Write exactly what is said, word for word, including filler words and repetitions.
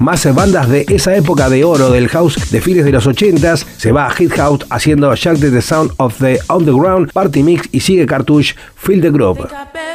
más bandas de esa época de oro del house de fines de los ochentas. Se va a Hit House haciendo Shout the Sound of the Underground, Party Mix y sigue Cartouche, Feel the Groove.